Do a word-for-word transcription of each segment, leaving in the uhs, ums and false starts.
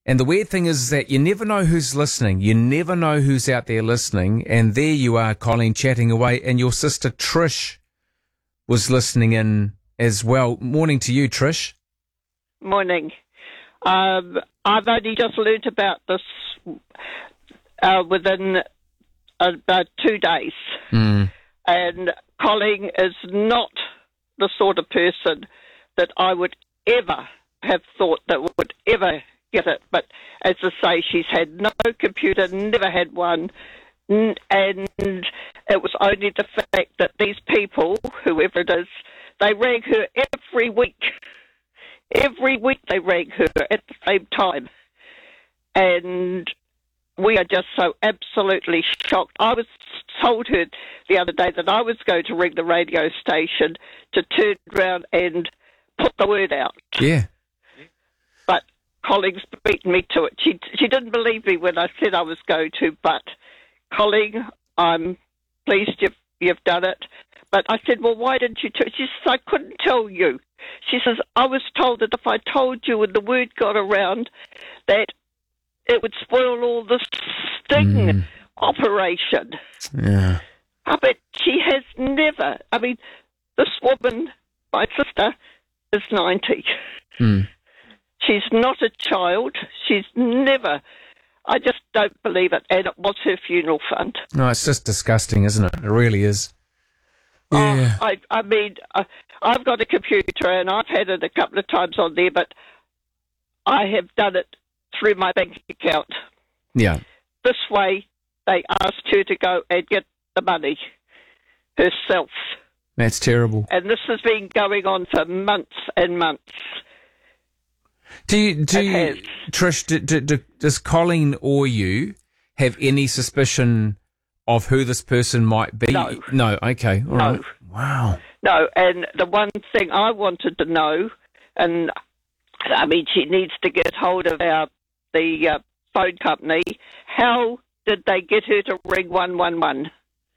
And the weird thing is that you never know who's listening. You never know who's out there listening. And there you are, Colleen, chatting away. And your sister Trish was listening in as well. Morning to you, Trish. Morning. Um, I've only just learnt about this uh, within about two days. Mm. And Colleen is not the sort of person that I would ever have thought that would ever get it. But as I say, she's had no computer, never had one. And it was only the fact that these people, whoever it is, they rang her every week. Every week they rang her at the same time. And we are just so absolutely shocked. I was told her the other day that I was going to ring the radio station to turn around and put the word out. Yeah. But Colleen's beaten me to it. She she didn't believe me when I said I was going to, but Colleen, I'm pleased you've, you've done it. But I said, well, why didn't you? T-? She says, I couldn't tell you. She says, I was told that if I told you and the word got around, that it would spoil all this sting mm. operation. Yeah. I bet she has never. I mean, this woman, my sister, is ninety. Mm. She's not a child. She's never. I just don't believe it. And it was her funeral fund. No, it's just disgusting, isn't it? It really is. Yeah. Oh, I, I mean, I, I've got a computer and I've had it a couple of times on there, but I have done it through my bank account. Yeah. This way, they asked her to go and get the money herself. That's terrible. And this has been going on for months and months. Do you, do it you, has. Trish, do, do, do, does Colleen or you have any suspicion of who this person might be? No. No, okay. All no. right. Wow. No, and the one thing I wanted to know, and I mean, she needs to get hold of our the uh, phone company. How did they get her to ring one one one?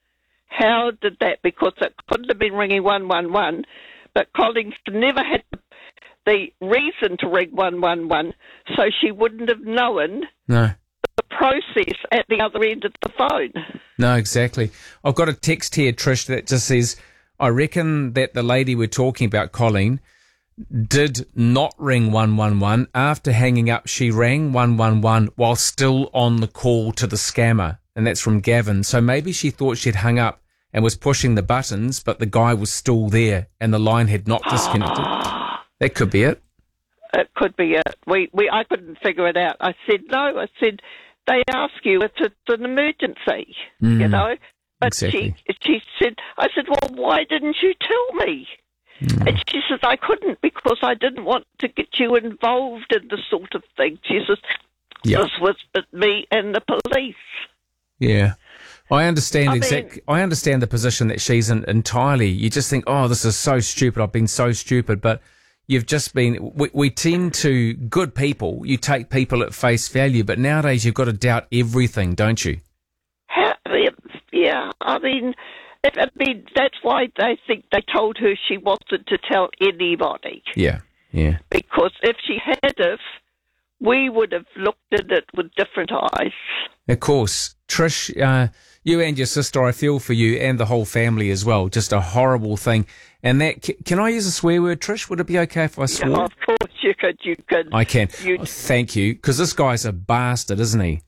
How did that? Because it couldn't have been ringing one one one, but Collins never had the reason to ring one one one, so she wouldn't have known no. the process at the other end of the phone. No, exactly. I've got a text here, Trish, that just says, I reckon that the lady we're talking about, Colleen, did not ring one one one. After hanging up, she rang one one one while still on the call to the scammer. And that's from Gavin. So maybe she thought she'd hung up and was pushing the buttons, but the guy was still there and the line had not disconnected. That could be it. It could be it. We, we, I couldn't figure it out. I said, no, I said, they ask you if it's an emergency, mm, you know. But exactly. she, she said, I said, well, why didn't you tell me? Mm. And she says, I couldn't because I didn't want to get you involved in this sort of thing. She says, yep. this was me and the police. Yeah. I understand I exact. mean, I understand the position that she's in entirely. You just think, oh, this is so stupid. I've been so stupid. But you've just been, we, we tend to, good people, you take people at face value. But nowadays you've got to doubt everything, don't you? How, yeah. I mean, I mean, that's why they think they told her she wasn't to tell anybody. Yeah. Yeah. Because if she had have, we would have looked at it with different eyes. Of course. Trish, uh, you and your sister, I feel for you and the whole family as well. Just a horrible thing. And that, can I use a swear word, Trish? Would it be okay if I swore? Yeah, of course you could, you could. I can. You, oh, thank you. Because this guy's a bastard, isn't he?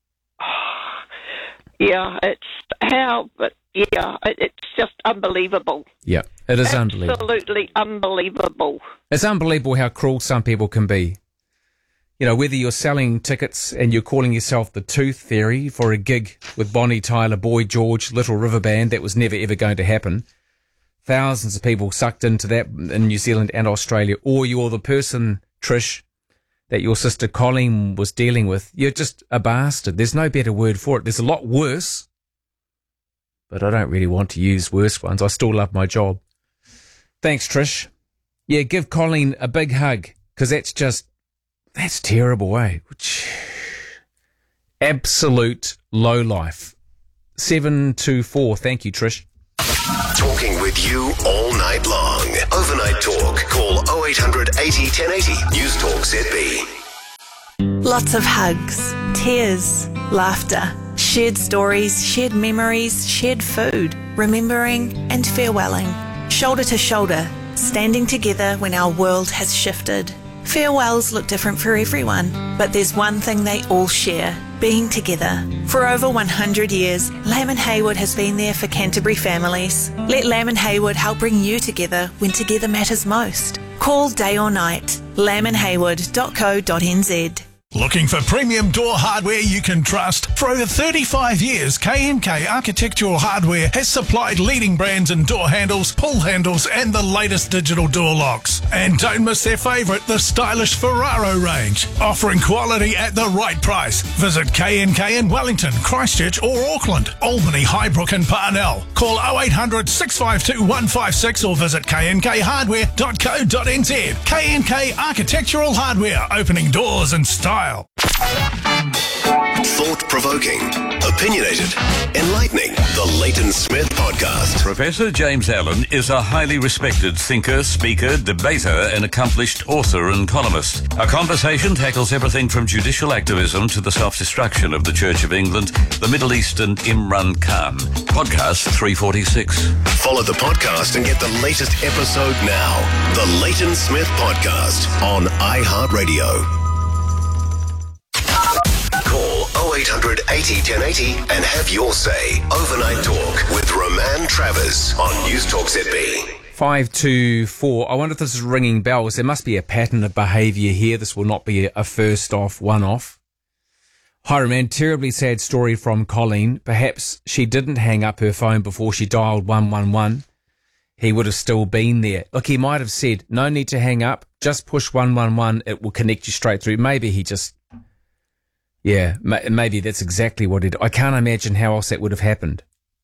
Yeah, it's how, but yeah, it's just unbelievable. Yeah, it is Absolutely unbelievable. Absolutely unbelievable. It's unbelievable how cruel some people can be. You know, whether you're selling tickets and you're calling yourself the Tooth Fairy for a gig with Bonnie Tyler, Boy George, Little River Band, that was never ever going to happen. Thousands of people sucked into that in New Zealand and Australia. Or you're the person, Trish, that your sister Colleen was dealing with. You're just a bastard. There's no better word for it. There's a lot worse, but I don't really want to use worse ones. I still love my job. Thanks, Trish. Yeah, give Colleen a big hug, because that's just, that's terrible, eh? Absolute low life. seven two four. Thank you, Trish. Talking with you all night long. Overnight Talk. Call oh eight hundred eighty ten eighty. News Talk Z B. Lots of hugs, tears, laughter, shared stories, shared memories, shared food, remembering and farewelling. Shoulder to shoulder, standing together when our world has shifted. Farewells look different for everyone, but there's one thing they all share: being together. For over one hundred years, Lamb and Haywood has been there for Canterbury families. Let Lamb and Haywood help bring you together when together matters most. Call day or night. lamb and haywood dot co dot n z. Looking for premium door hardware you can trust? For over thirty-five years, K and K Architectural Hardware has supplied leading brands in door handles, pull handles and the latest digital door locks. And don't miss their favourite, the stylish Ferraro range, offering quality at the right price. Visit K and K in Wellington, Christchurch or Auckland, Albany, Highbrook and Parnell. Call oh eight hundred, six five two, one five six or visit k n k hardware dot co dot n z. K and K Architectural Hardware, opening doors in style. Thought-provoking, opinionated, enlightening. The Leighton Smith Podcast. Professor James Allen is a highly respected thinker, speaker, debater, and accomplished author and columnist. Our conversation tackles everything from judicial activism to the self-destruction of the Church of England, the Middle East, and Imran Khan. Podcast three forty-six. Follow the podcast and get the latest episode now. The Leighton Smith Podcast on iHeartRadio. Call oh eight hundred, eighty, ten eighty and have your say. Overnight Talk with Roman Travers on News Talk Z B. five two four. I wonder if this is ringing bells. There must be a pattern of behaviour here. This will not be a first off, one off. Hi, Roman. Terribly sad story from Colleen. Perhaps she didn't hang up her phone before she dialed one one one. He would have still been there. Look, he might have said, no need to hang up. Just push one one one. It will connect you straight through. Maybe he just... Yeah, maybe that's exactly what it... I can't imagine how else that would have happened.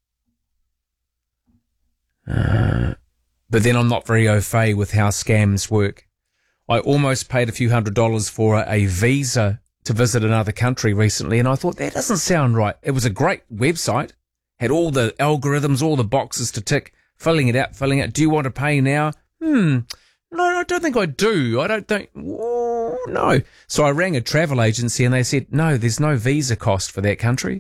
Uh, but then I'm not very au fait with how scams work. I almost paid a few hundred dollars for a visa to visit another country recently, and I thought, that doesn't sound right. It was a great website, had all the algorithms, all the boxes to tick, filling it out, filling it. Do you want to pay now? Hmm... No, I don't think I do. I don't think... Oh, no. So I rang a travel agency and they said, no, there's no visa cost for that country.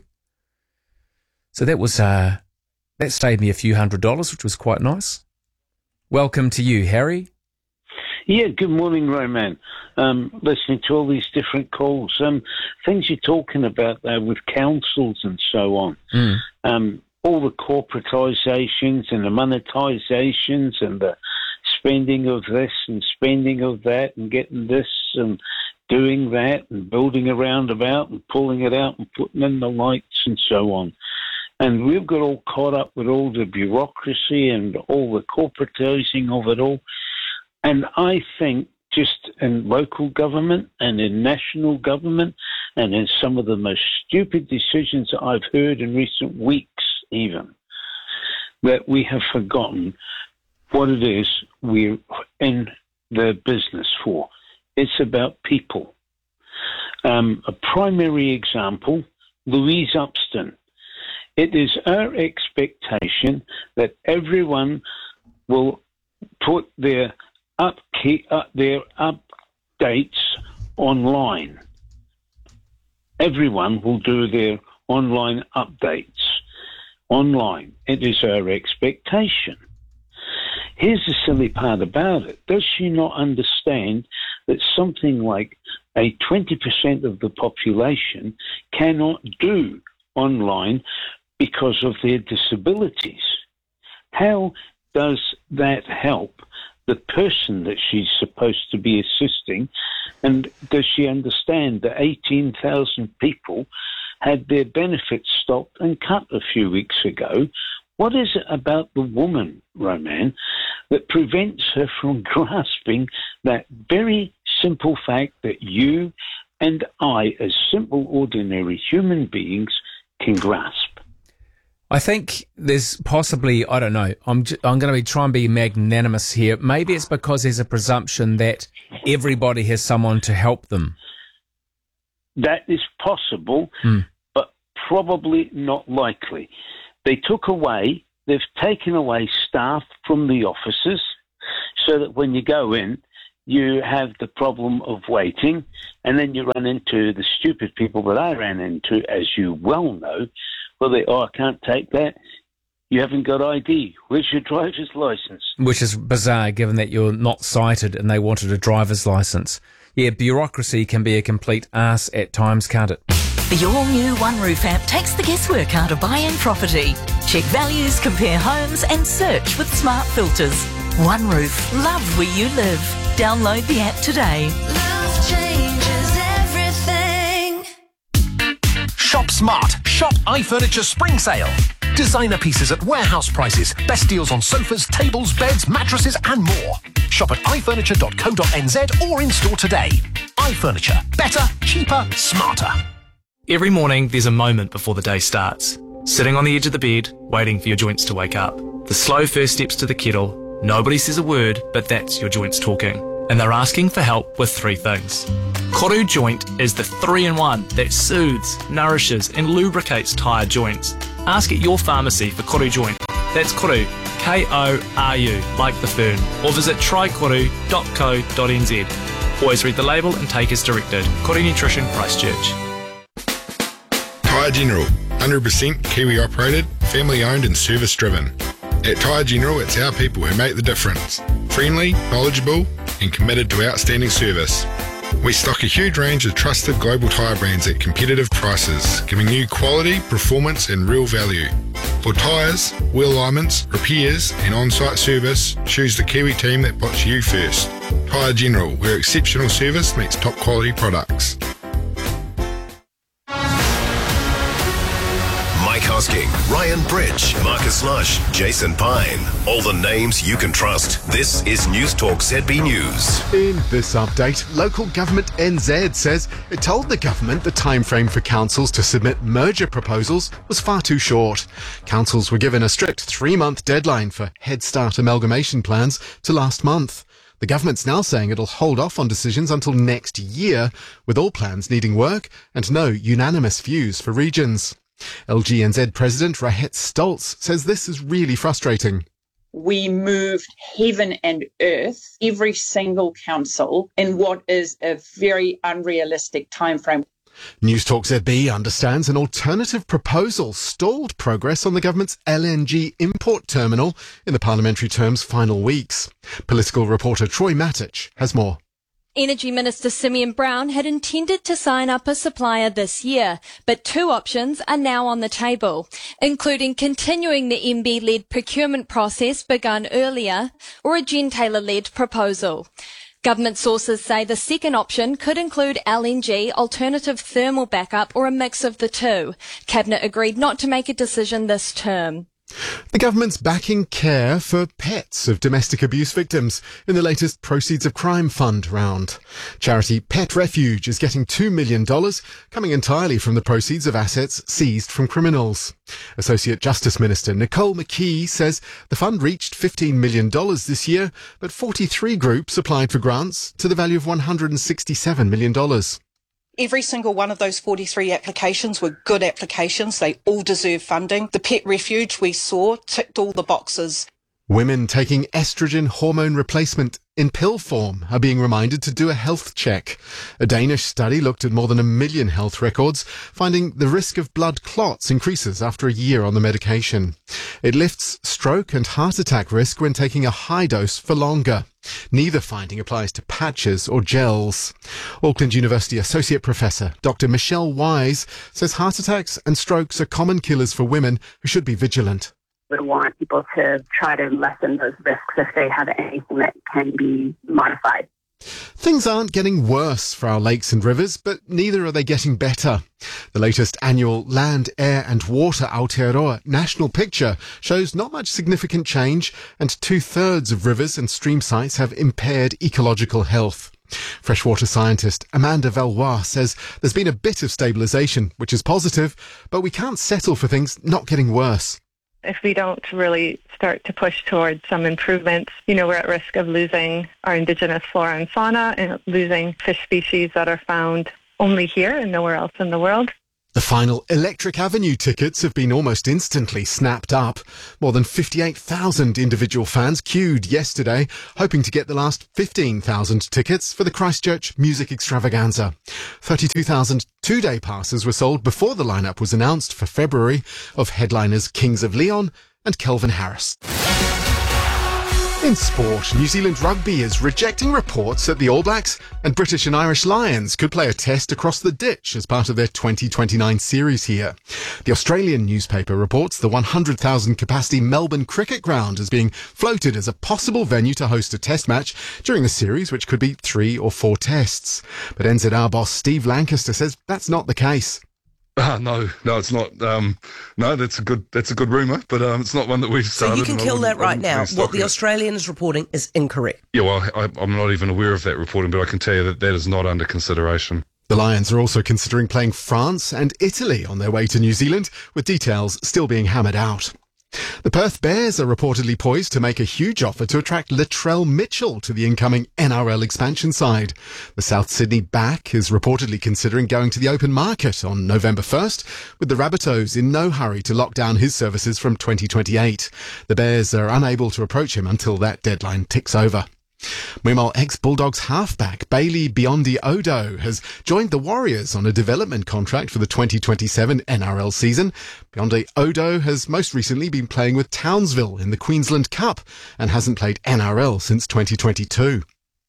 So that was... uh that saved me a few hundred dollars, which was quite nice. Welcome to you, Harry. Yeah, good morning, Roman. Um, listening to all these different calls. Um, things you're talking about there with councils and so on. Mm. Um, all the corporatisations and the monetisations and the spending of this and spending of that and getting this and doing that and building a roundabout and pulling it out and putting in the lights and so on. And we've got all caught up with all the bureaucracy and all the corporatising of it all. And I think just in local government and in national government and in some of the most stupid decisions that I've heard in recent weeks even, that we have forgotten what it is we're in the business for. It's about people. Um, a primary example, Louise Upston. It is our expectation that everyone will put their upkeep, uh, their updates online. Everyone will do their online updates online. It is our expectation. Here's the silly part about it. Does she not understand that something like a twenty percent of the population cannot do online because of their disabilities? How does that help the person that she's supposed to be assisting? And does she understand that eighteen thousand people had their benefits stopped and cut a few weeks ago? What is it about the woman, Roman, that prevents her from grasping that very simple fact that you and I, as simple, ordinary human beings, can grasp? I think there's possibly, I don't know, I'm j- I'm going to be try and be magnanimous here. Maybe it's because there's a presumption that everybody has someone to help them. That is possible, mm. but probably not likely. They took away, they've taken away staff from the offices so that when you go in, you have the problem of waiting, and then you run into the stupid people that I ran into, as you well know, where they, oh, I can't take that. You haven't got I D. Where's your driver's license? Which is bizarre, given that you're not sighted and they wanted a driver's license. Yeah, bureaucracy can be a complete arse at times, can't it? The all-new OneRoof app takes the guesswork out of buying property. Check values, compare homes and search with smart filters. OneRoof, love where you live. Download the app today. Love changes everything. Shop smart. Shop iFurniture Spring Sale. Designer pieces at warehouse prices. Best deals on sofas, tables, beds, mattresses and more. Shop at i furniture dot co dot n z or in store today. iFurniture. Better, cheaper, smarter. Every morning there's a moment before the day starts. Sitting on the edge of the bed, waiting for your joints to wake up. The slow first steps to the kettle. Nobody says a word, but that's your joints talking. And they're asking for help with three things. Koru Joint is the three-in-one that soothes, nourishes and lubricates tired joints. Ask at your pharmacy for Koru Joint. That's Koru, K O R U, like the fern. Or visit try koru dot co dot n z. Always read the label and take as directed. Koru Nutrition, Christchurch. Tyre General, one hundred percent Kiwi operated, family owned and service driven. At Tyre General, it's our people who make the difference. Friendly, knowledgeable and committed to outstanding service. We stock a huge range of trusted global tyre brands at competitive prices, giving you quality, performance and real value. For tyres, wheel alignments, repairs and on-site service, choose the Kiwi team that puts you first. Tyre General, where exceptional service meets top quality products. Mike Hosking, Ryan Bridge, Marcus Lush, Jason Pine. All the names you can trust. This is News Talk Z B News. In this update, Local Government N Z says it told the government the timeframe for councils to submit merger proposals was far too short. Councils were given a strict three-month deadline for Head Start amalgamation plans to last month. The government's now saying it'll hold off on decisions until next year, with all plans needing work and no unanimous views for regions. L G N Z President Rahet Stoltz says this is really frustrating. We moved heaven and earth, every single council, in what is a very unrealistic timeframe. News Talk Z B understands an alternative proposal stalled progress on the government's L N G import terminal in the parliamentary term's final weeks. Political reporter Troy Matic has more. Energy Minister Simeon Brown had intended to sign up a supplier this year, but two options are now on the table, including continuing the M B-led procurement process begun earlier or a Gentailer-led proposal. Government sources say the second option could include L N G, alternative thermal backup or a mix of the two. Cabinet agreed not to make a decision this term. The government's backing care for pets of domestic abuse victims in the latest Proceeds of Crime Fund round. Charity Pet Refuge is getting two million dollars, coming entirely from the proceeds of assets seized from criminals. Associate Justice Minister Nicole McKee says the fund reached fifteen million dollars this year, but forty-three groups applied for grants to the value of one hundred sixty-seven million dollars. Every single one of those forty-three applications were good applications. They all deserve funding. The Pet Refuge we saw ticked all the boxes. Women taking estrogen hormone replacement in pill form are being reminded to do a health check. A Danish study looked at more than a million health records, finding the risk of blood clots increases after a year on the medication. It lifts stroke and heart attack risk when taking a high dose for longer. Neither finding applies to patches or gels. Auckland University Associate Professor Doctor Michelle Wise says heart attacks and strokes are common killers for women who should be vigilant. We want people to try to lessen those risks if they have anything that can be modified. Things aren't getting worse for our lakes and rivers, but neither are they getting better. The latest annual Land, Air and Water Aotearoa National Picture shows not much significant change, and two-thirds of rivers and stream sites have impaired ecological health. Freshwater scientist Amanda Valois says there's been a bit of stabilisation, which is positive, but we can't settle for things not getting worse. If we don't really start to push towards some improvements, you know, we're at risk of losing our indigenous flora and fauna and losing fish species that are found only here and nowhere else in the world. The final Electric Avenue tickets have been almost instantly snapped up. More than fifty-eight thousand individual fans queued yesterday, hoping to get the last fifteen thousand tickets for the Christchurch Music Extravaganza. thirty-two thousand two-day passes were sold before the lineup was announced for February of headliners Kings of Leon and Kelvin Harris. In sport, New Zealand Rugby is rejecting reports that the All Blacks and British and Irish Lions could play a test across the ditch as part of their twenty twenty-nine series here. The Australian newspaper reports the one hundred thousand capacity Melbourne Cricket Ground is being floated as a possible venue to host a test match during the series, which could be three or four tests. But N Z R boss Steve Lancaster says that's not the case. Ah, no, no, it's not. Um, no, that's a good that's a good rumour, but um, it's not one that we've started. So you can kill that right now. What the Australian is reporting is incorrect. Yeah, well, I, I'm not even aware of that reporting, but I can tell you that that is not under consideration. The Lions are also considering playing France and Italy on their way to New Zealand, with details still being hammered out. The Perth Bears are reportedly poised to make a huge offer to attract Latrell Mitchell to the incoming N R L expansion side. The South Sydney back is reportedly considering going to the open market on November first, with the Rabbitohs in no hurry to lock down his services from twenty twenty-eight. The Bears are unable to approach him until that deadline ticks over. Meanwhile, ex-Bulldogs halfback Bailey Biondi Odo has joined the Warriors on a development contract for the twenty twenty-seven N R L season. Biondi Odo has most recently been playing with Townsville in the Queensland Cup and hasn't played N R L since twenty twenty-two.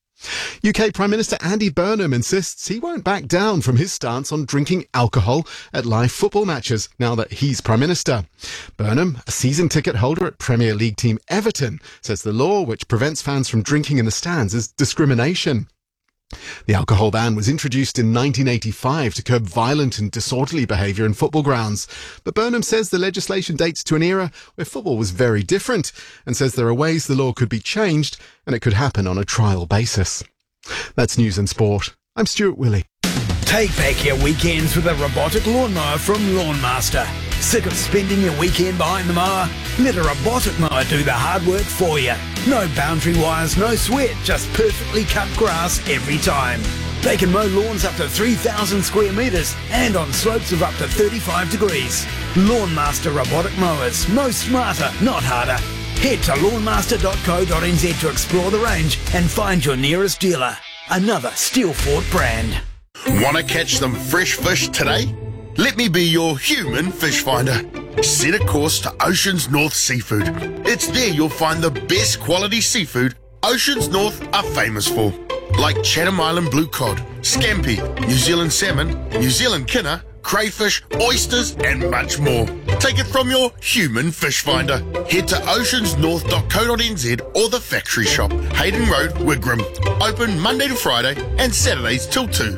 U K Prime Minister Andy Burnham insists he won't back down from his stance on drinking alcohol at live football matches now that he's Prime Minister. Burnham, a season ticket holder at Premier League team Everton, says the law which prevents fans from drinking in the stands is discrimination. The alcohol ban was introduced in nineteen eighty-five to curb violent and disorderly behaviour in football grounds. But Burnham says the legislation dates to an era where football was very different and says there are ways the law could be changed and it could happen on a trial basis. That's news and sport. I'm Stuart Willey. Take back your weekends with a robotic lawnmower from Lawnmaster. Sick of spending your weekend behind the mower? Let a robotic mower do the hard work for you. No boundary wires, no sweat, just perfectly cut grass every time. They can mow lawns up to three thousand square metres and on slopes of up to thirty-five degrees. Lawnmaster robotic mowers. Mow smarter, not harder. Head to lawnmaster dot co dot n z to explore the range and find your nearest dealer. Another Steelfort brand. Want to catch some fresh fish today? Let me be your human fish finder. Set a course to Oceans North Seafood. It's there you'll find the best quality seafood Oceans North are famous for. Like Chatham Island blue cod, scampi, New Zealand salmon, New Zealand kinner, crayfish, oysters and much more. Take it from your human fish finder. Head to oceans north dot co dot n z or the factory shop, Hayden Road, Wigram. Open Monday to Friday and Saturdays till two.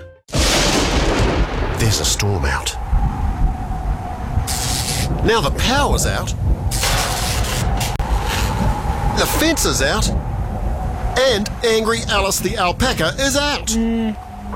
There's a storm out. Now the power's out. The fence is out. And Angry Alice the alpaca is out. Mm.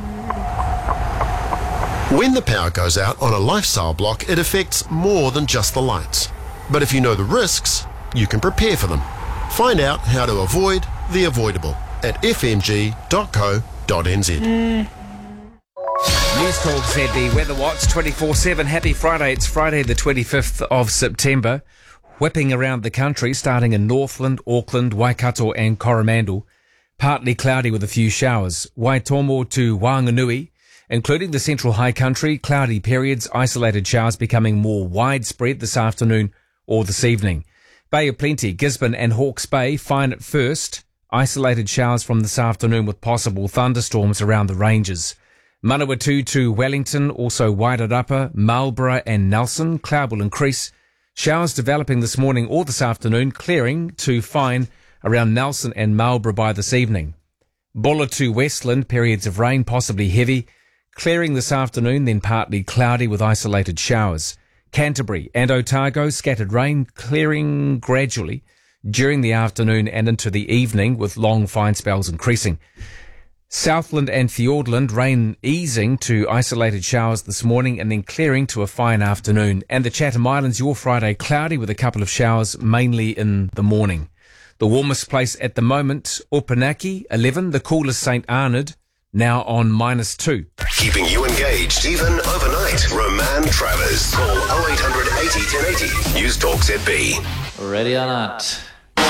When the power goes out on a lifestyle block, it affects more than just the lights. But if you know the risks, you can prepare for them. Find out how to avoid the avoidable at f m g dot co dot n z. Mm. News Talk Z D Weather Watch twenty-four seven. Happy Friday. It's Friday the twenty-fifth of September. Whipping around the country, starting in Northland, Auckland, Waikato and Coromandel. Partly cloudy with a few showers. Waitomo to Whanganui, including the central high country, cloudy periods, isolated showers becoming more widespread this afternoon or this evening. Bay of Plenty, Gisborne and Hawke's Bay, fine at first. Isolated showers from this afternoon with possible thunderstorms around the ranges. Manawatu to Wellington, also Wairarapa, Marlborough and Nelson, cloud will increase. Showers developing this morning or this afternoon, clearing to fine around Nelson and Marlborough by this evening. Bulla to Westland, periods of rain, possibly heavy. Clearing this afternoon, then partly cloudy with isolated showers. Canterbury and Otago, scattered rain, clearing gradually during the afternoon and into the evening with long fine spells increasing. Southland and Fiordland, rain easing to isolated showers this morning and then clearing to a fine afternoon. And the Chatham Islands, your Friday, cloudy with a couple of showers, mainly in the morning. The warmest place at the moment, Opunaki, eleven. The coolest, St Arnaud, now on minus two. Keeping you engaged even overnight. Roman Travers. Call oh eight hundred eighty ten eighty. News Talk Z B. Ready or not.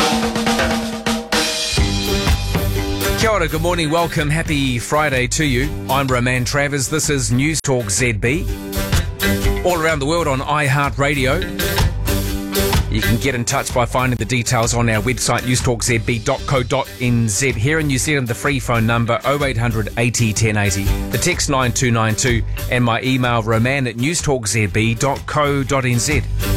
Kia ora, good morning, welcome, happy Friday to you. I'm Roman Travers, this is News Talk Z B. All around the world on iHeartRadio. You can get in touch by finding the details on our website, news talk z b dot co dot n z. Here in New Zealand, the free phone number oh eight hundred eighty ten eighty, the text nine two nine two, and my email roman at news talk z b dot co dot n z.